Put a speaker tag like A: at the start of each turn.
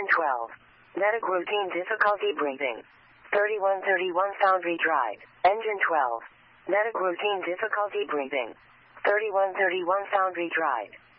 A: Engine 12. Medic routine difficulty breathing. 3131 Foundry Drive. Engine 12. Medic routine difficulty breathing. 3131 Foundry Drive.